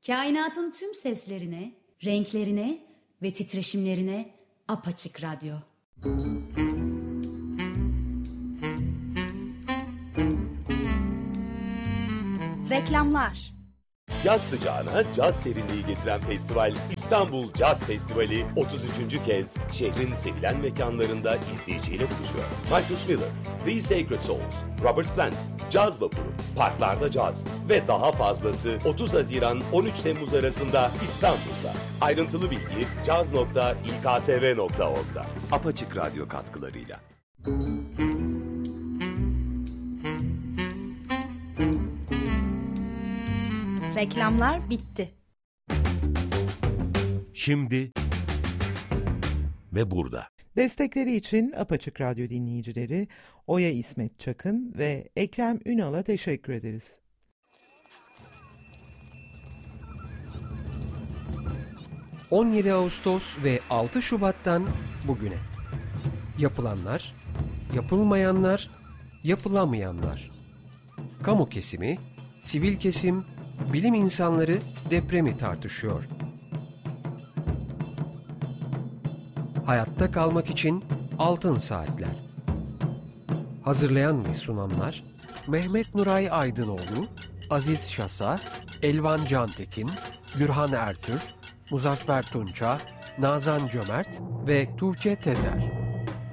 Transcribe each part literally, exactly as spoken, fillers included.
Kainatın tüm seslerine, renklerine ve titreşimlerine apaçık radyo. Reklamlar. Yaz sıcağına caz serinliği getiren festival İstanbul Caz Festivali otuz üçüncü kez şehrin sevilen mekanlarında izleyiciyle buluşuyor. Marcus Miller, The Sacred Souls, Robert Plant, Caz Vapuru, Parklarda Caz ve daha fazlası otuz Haziran on üç Temmuz arasında İstanbul'da. Ayrıntılı bilgi caz nokta i k s v nokta org'da. Apaçık Radyo katkılarıyla. Reklamlar bitti. Şimdi ve burada. Destekleri için Apaçık Radyo dinleyicileri Oya İsmet Çakın ve Ekrem Ünal'a teşekkür ederiz. on yedi Ağustos ve altı Şubat'tan bugüne. Yapılanlar, yapılmayanlar, yapılamayanlar. Kamu kesimi, sivil kesim, bilim insanları depremi tartışıyor. Hayatta kalmak için altın saatler. Hazırlayan ve sunanlar Mehmet Nuray Aydınoğlu, Aziz Şasa, Elvan Cantekin, Gürhan Ertür, Muzaffer Tunça, Nazan Cömert ve Tuğçe Tezer.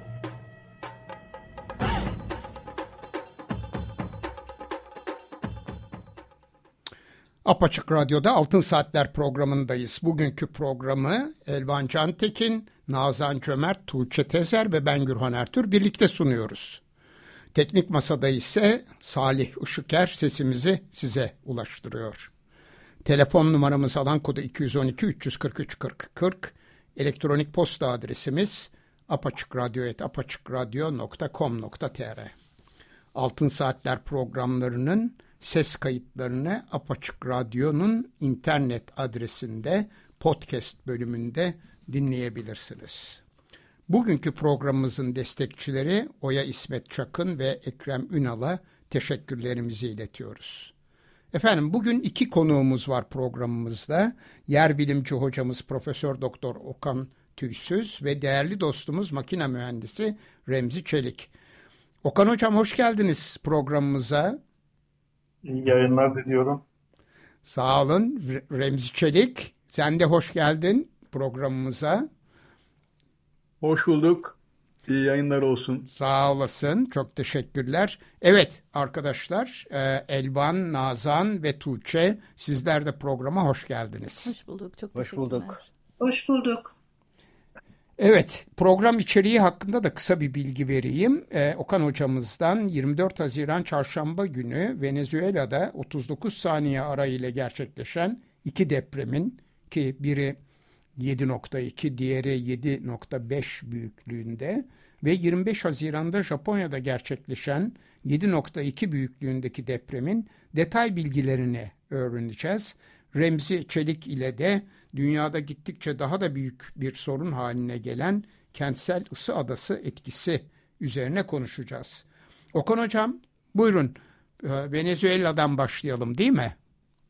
Apaçık Radyo'da Altın Saatler programındayız. Bugünkü programı Elvan Cantekin, Nazan Cömert, Tuğçe Tezer ve ben Gürhan Ertür birlikte sunuyoruz. Teknik masada ise Salih Işıker sesimizi size ulaştırıyor. Telefon numaramız alan kodu iki yüz on iki üç yüz kırk üç kırk kırk. Elektronik posta adresimiz apaçıkradyo et apaçıkradyo nokta com nokta tr. Altın Saatler programlarının ses kayıtlarını Apaçık Radyo'nun internet adresinde podcast bölümünde dinleyebilirsiniz. Bugünkü programımızın destekçileri Oya İsmet Çakın ve Ekrem Ünal'a teşekkürlerimizi iletiyoruz. Efendim bugün iki konuğumuz var programımızda. Yer bilimci hocamız Profesör Doktor Okan Tüysüz ve değerli dostumuz makine mühendisi Remzi Çelik. Okan hocam hoş geldiniz programımıza. İyi yayınlar diliyorum. Sağ olun. Remzi Çelik, sen de hoş geldin programımıza. Hoş bulduk. İyi yayınlar olsun. Sağ olasın. Çok teşekkürler. Evet arkadaşlar, Elvan, Nazan ve Tuğçe, sizler de programa hoş geldiniz. Hoş bulduk. Çok hoş teşekkürler. bulduk. Hoş bulduk. Evet, program içeriği hakkında da kısa bir bilgi vereyim. Ee, Okan hocamızdan yirmi dört Haziran Çarşamba günü Venezuela'da otuz dokuz saniye arayla gerçekleşen iki depremin, ki biri yedi nokta iki, diğeri yedi nokta beş büyüklüğünde ve yirmi beş Haziran'da Japonya'da gerçekleşen yedi nokta iki büyüklüğündeki depremin detay bilgilerini öğreneceğiz. Remzi Çelik ile de dünyada gittikçe daha da büyük bir sorun haline gelen kentsel ısı adası etkisi üzerine konuşacağız. Okan hocam buyurun, Venezuela'dan başlayalım değil mi?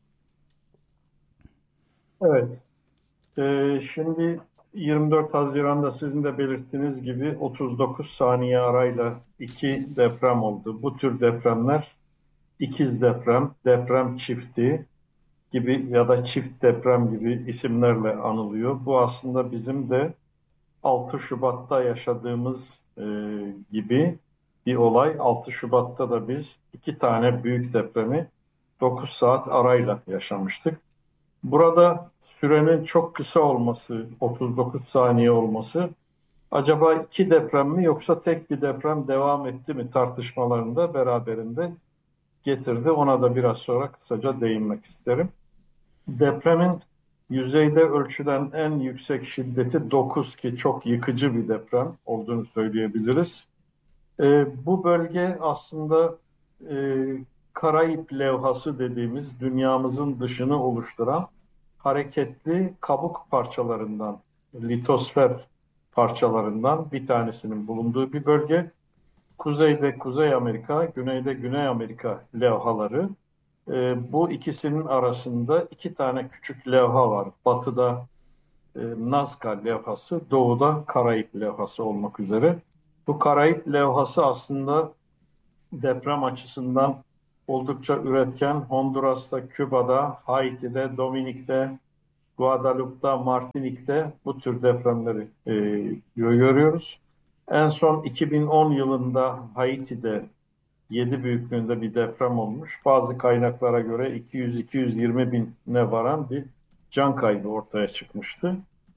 Evet. Ee, şimdi yirmi dört Haziran'da sizin de belirttiğiniz gibi otuz dokuz saniye arayla iki deprem oldu. Bu tür depremler ikiz deprem, deprem çifti gibi ya da çift deprem gibi isimlerle anılıyor. Bu aslında bizim de altı Şubat'ta yaşadığımız e, gibi bir olay. altı Şubat'ta da biz iki tane büyük depremi dokuz saat arayla yaşamıştık. Burada sürenin çok kısa olması, otuz dokuz saniye olması, acaba iki deprem mi yoksa tek bir deprem devam etti mi tartışmalarında beraberinde getirdi. Ona da biraz sonra kısaca değinmek isterim. Depremin yüzeyde ölçülen en yüksek şiddeti dokuz, ki çok yıkıcı bir deprem olduğunu söyleyebiliriz. E, bu bölge aslında e, Karayip levhası dediğimiz dünyamızın dışını oluşturan hareketli kabuk parçalarından, litosfer parçalarından bir tanesinin bulunduğu bir bölge. Kuzeyde Kuzey Amerika, güneyde Güney Amerika levhaları E, bu ikisinin arasında iki tane küçük levha var. Batıda e, Nazca levhası, doğuda Karayip levhası olmak üzere. Bu Karayip levhası aslında deprem açısından oldukça üretken. Honduras'ta, Küba'da, Haiti'de, Dominik'te, Guadalupe'da, Martinik'te bu tür depremleri e, görüyoruz. En son iki bin on yılında Haiti'de yedi büyüklüğünde bir deprem olmuş. Bazı kaynaklara göre iki yüz iki yüz yirmi bine varan bir can kaybı ortaya çıkmıştı.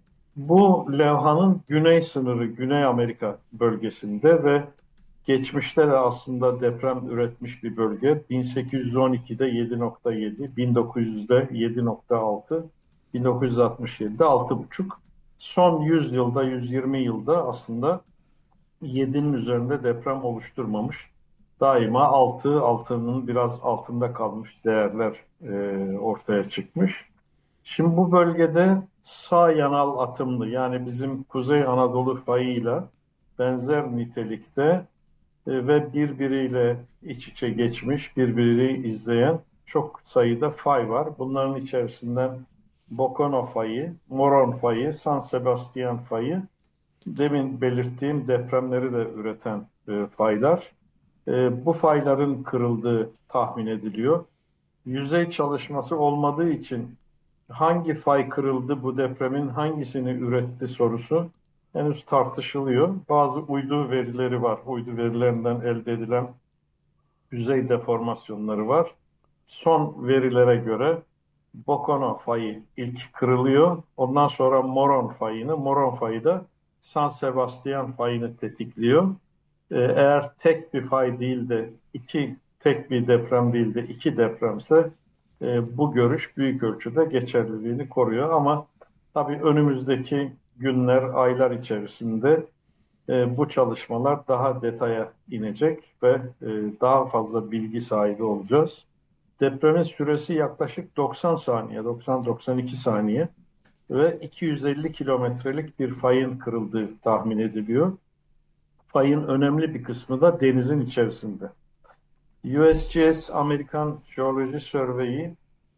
Bu levhanın güney sınırı Güney Amerika bölgesinde ve geçmişte de aslında deprem üretmiş bir bölge. bin sekiz yüz on ikide yedi nokta yedi, bin dokuz yüzde yedi nokta altı, bin dokuz yüz altmış yedide altı buçuk. Son yüz yılda, yüz yirmi yılda aslında yedinin üzerinde deprem oluşturmamış. Daima altı, altının biraz altında kalmış değerler e, ortaya çıkmış. Şimdi bu bölgede sağ yanal atımlı, yani bizim Kuzey Anadolu fayıyla benzer nitelikte e, ve birbiriyle iç içe geçmiş, birbirini izleyen çok sayıda fay var. Bunların içerisinden Bocono fayı, Moron fayı, San Sebastian fayı, demin belirttiğim depremleri de üreten e, faylar. E, bu fayların kırıldığı tahmin ediliyor. Yüzey çalışması olmadığı için hangi fay kırıldı, bu depremin hangisini üretti sorusu henüz tartışılıyor. Bazı uydu verileri var. Uydu verilerinden elde edilen yüzey deformasyonları var. Son verilere göre Bocono fayı ilk kırılıyor. Ondan sonra Moron fayını, Moron fayı da San Sebastian fayını tetikliyor. Eğer tek bir fay değil de iki, tek bir deprem değil de iki depremse e, bu görüş büyük ölçüde geçerliliğini koruyor. Ama tabii önümüzdeki günler, aylar içerisinde e, bu çalışmalar daha detaya inecek ve e, daha fazla bilgi sahibi olacağız. Depremin süresi yaklaşık doksan saniye, doksan doksan iki saniye ve iki yüz elli kilometrelik bir fayın kırıldığı tahmin ediliyor. Fayın önemli bir kısmı da denizin içerisinde. U S G S, Amerikan Geology Survey'i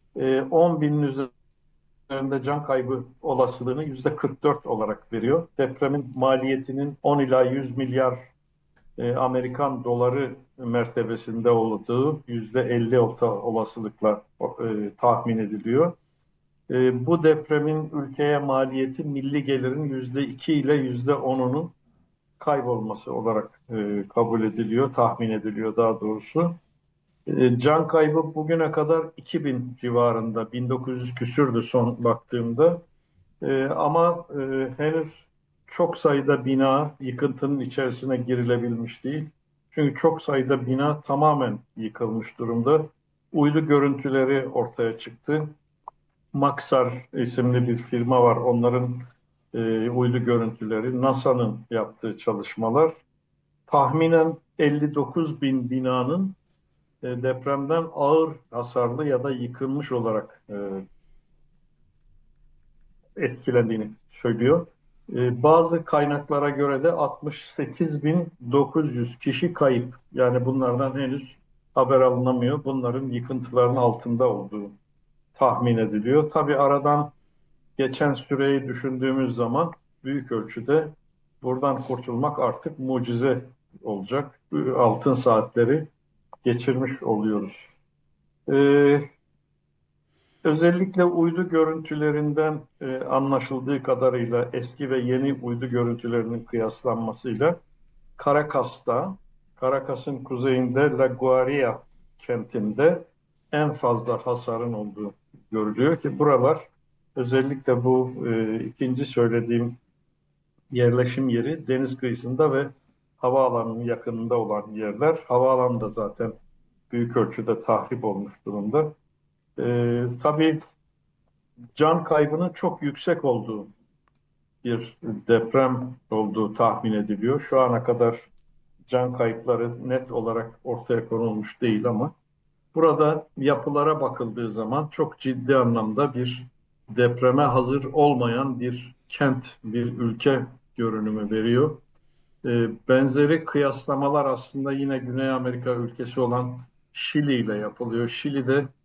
on binin üzerinde can kaybı olasılığını yüzde kırk dört olarak veriyor. Depremin maliyetinin on ila yüz milyar Amerikan doları mertebesinde olduğu yüzde elli olasılıkla tahmin ediliyor. Bu depremin ülkeye maliyeti milli gelirin yüzde iki ile yüzde onunun kaybolması olarak e, kabul ediliyor, tahmin ediliyor daha doğrusu. E, can kaybı bugüne kadar iki bin civarında, bin dokuz yüz küsürdü son baktığımda. E, ama e, henüz çok sayıda bina yıkıntının içerisine girilebilmiş değil. Çünkü çok sayıda bina tamamen yıkılmış durumda. Uydu görüntüleri ortaya çıktı. Maxar isimli bir firma var. Onların E, uydu görüntüleri, NASA'nın yaptığı çalışmalar, tahminen elli dokuz bin binanın e, depremden ağır hasarlı ya da yıkılmış olarak e, etkilendiğini söylüyor. E, bazı kaynaklara göre de altmış sekiz bin dokuz yüz kişi kayıp. Yani bunlardan henüz haber alınamıyor. Bunların yıkıntıların altında olduğu tahmin ediliyor. Tabii aradan geçen süreyi düşündüğümüz zaman büyük ölçüde buradan kurtulmak artık mucize olacak. Altın saatleri geçirmiş oluyoruz. Ee, özellikle uydu görüntülerinden e, anlaşıldığı kadarıyla eski ve yeni uydu görüntülerinin kıyaslanmasıyla Caracas'ta, Caracas'ın kuzeyinde La Guaira kentinde en fazla hasarın olduğu görülüyor ki buralar özellikle bu e, ikinci söylediğim yerleşim yeri deniz kıyısında ve havaalanının yakınında olan yerler. Havaalanı da zaten büyük ölçüde tahrip olmuş durumda. E, tabii can kaybının çok yüksek olduğu bir deprem olduğu tahmin ediliyor. Şu ana kadar can kayıpları net olarak ortaya konulmuş değil ama burada yapılara bakıldığı zaman çok ciddi anlamda bir depreme hazır olmayan bir kent, bir ülke görünümü veriyor. E, benzeri kıyaslamalar aslında yine Güney Amerika ülkesi olan Şili ile yapılıyor. Şili'de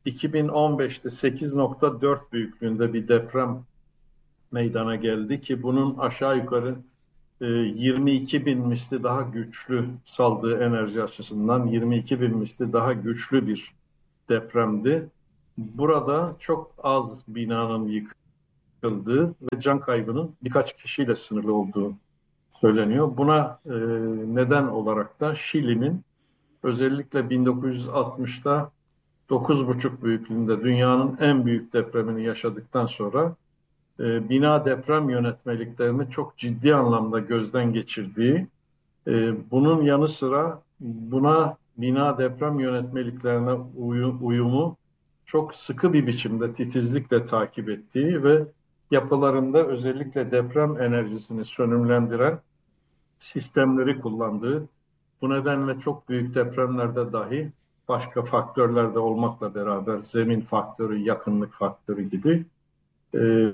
iki bin on beşte sekiz nokta dört büyüklüğünde bir deprem meydana geldi ki bunun aşağı yukarı e, yirmi iki bin misli daha güçlü, saldığı enerji açısından yirmi iki bin misli daha güçlü bir depremdi. Burada çok az binanın yıkıldığı ve can kaybının birkaç kişiyle sınırlı olduğu söyleniyor. Buna e, neden olarak da Şili'nin özellikle bin dokuz yüz altmışta dokuz buçuk büyüklüğünde dünyanın en büyük depremini yaşadıktan sonra e, bina deprem yönetmeliklerini çok ciddi anlamda gözden geçirdiği, e, bunun yanı sıra buna bina deprem yönetmeliklerine uyu, uyumu çok sıkı bir biçimde titizlikle takip ettiği ve yapılarında özellikle deprem enerjisini sönümlendiren sistemleri kullandığı, bu nedenle çok büyük depremlerde dahi başka faktörler de olmakla beraber zemin faktörü, yakınlık faktörü gibi e,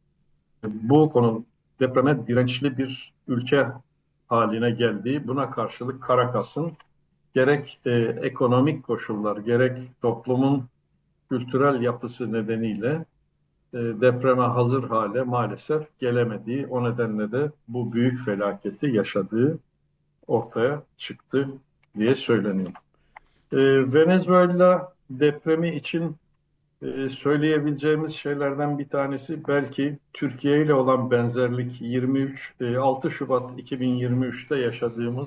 bu konu depreme dirençli bir ülke haline geldiği, buna karşılık Caracas'ın gerek e, ekonomik koşullar, gerek toplumun kültürel yapısı nedeniyle e, depreme hazır hale maalesef gelemediği, o nedenle de bu büyük felaketi yaşadığı ortaya çıktı diye söyleniyor. E, Venezuela depremi için e, söyleyebileceğimiz şeylerden bir tanesi belki Türkiye ile olan benzerlik. yirmi üç e, altı Şubat iki bin yirmi üçte yaşadığımız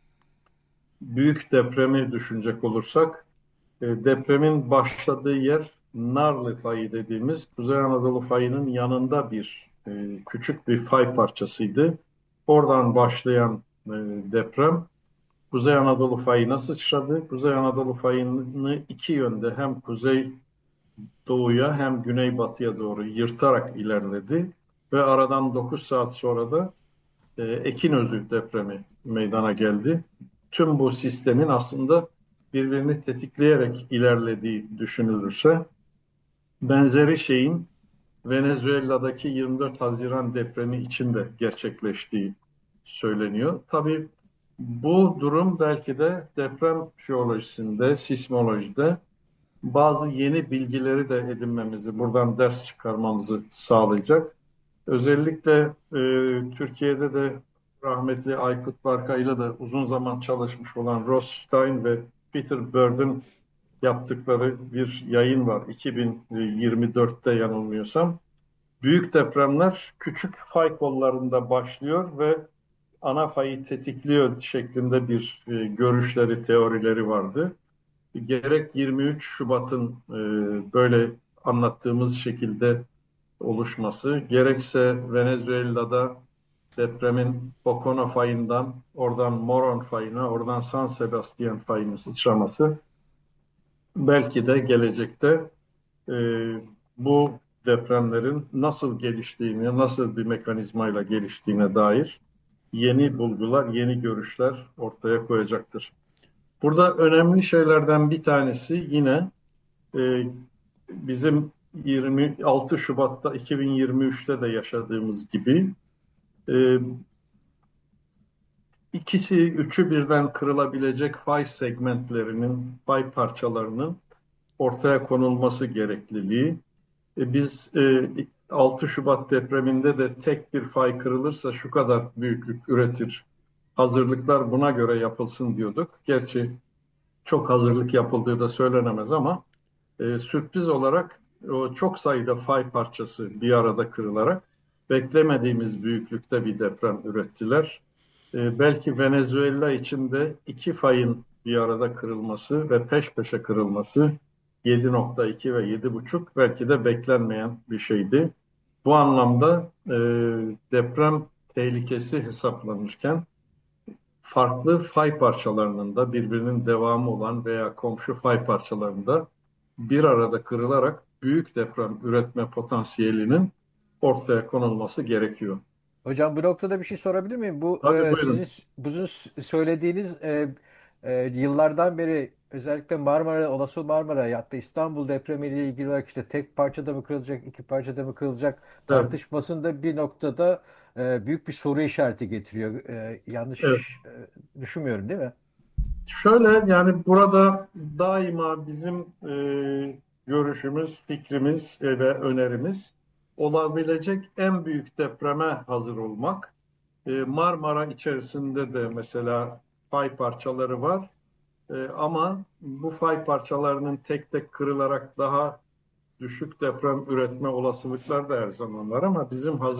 büyük depremi düşünecek olursak, e, depremin başladığı yer Narlı fayı dediğimiz Kuzey Anadolu fayının yanında bir e, küçük bir fay parçasıydı. Oradan başlayan e, deprem Kuzey Anadolu fayına sıçradı. Kuzey Anadolu fayını iki yönde hem kuzey doğuya hem güneybatıya doğru yırtarak ilerledi ve aradan dokuz saat sonra da e, Ekinözü depremi meydana geldi. Tüm bu sistemin aslında birbirini tetikleyerek ilerlediği düşünülürse, benzeri şeyin Venezuela'daki yirmi dört Haziran depremi için de gerçekleştiği söyleniyor. Tabii bu durum belki de deprem jeolojisinde, sismolojide bazı yeni bilgileri de edinmemizi, buradan ders çıkarmamızı sağlayacak. Özellikle e, Türkiye'de de rahmetli Aykut Barkay'la da uzun zaman çalışmış olan Ross Stein ve Peter Bird'ün yaptıkları bir yayın var. iki bin yirmi dörtte yanılmıyorsam. Büyük depremler küçük fay kollarında başlıyor ve ana fayı tetikliyor şeklinde bir e, görüşleri, teorileri vardı. Gerek yirmi üç Şubat'ın e, böyle anlattığımız şekilde oluşması, gerekse Venezuela'da depremin Pocono fayından, oradan Moron fayına, oradan San Sebastian fayına sıçraması, belki de gelecekte e, bu depremlerin nasıl geliştiğini, nasıl bir mekanizmayla geliştiğine dair yeni bulgular, yeni görüşler ortaya koyacaktır. Burada önemli şeylerden bir tanesi yine e, bizim yirmi altı Şubat'ta iki bin yirmi üçte de yaşadığımız gibi e, ikisi, üçü birden kırılabilecek fay segmentlerinin, fay parçalarının ortaya konulması gerekliliği. E, biz e, altı Şubat depreminde de tek bir fay kırılırsa şu kadar büyüklük üretir, hazırlıklar buna göre yapılsın diyorduk. Gerçi çok hazırlık yapıldığı da söylenemez ama e, sürpriz olarak o çok sayıda fay parçası bir arada kırılarak beklemediğimiz büyüklükte bir deprem ürettiler. E, belki Venezuela için de iki fayın bir arada kırılması ve peş peşe kırılması yedi nokta iki ve yedi buçuk belki de beklenmeyen bir şeydi. Bu anlamda e, deprem tehlikesi hesaplanırken farklı fay parçalarının da birbirinin devamı olan veya komşu fay parçalarında bir arada kırılarak büyük deprem üretme potansiyelinin ortaya konulması gerekiyor. Hocam bu noktada bir şey sorabilir miyim? Bu Tabii, e, buyurun. sizin bu söylediğiniz e, e, yıllardan beri özellikle Marmara, olası Marmara hatta İstanbul depremiyle ilgili olarak işte tek parçada mı kırılacak, iki parçada mı kırılacak tartışmasında bir noktada e, büyük bir soru işareti getiriyor. E, yanlış Evet. e, düşünmüyorum değil mi? Şöyle, yani burada daima bizim e, görüşümüz, fikrimiz ve önerimiz olabilecek en büyük depreme hazır olmak. Marmara içerisinde de mesela fay parçaları var. Ama bu fay parçalarının tek tek kırılarak daha düşük deprem üretme olasılıkları da her zaman var ama bizim hazır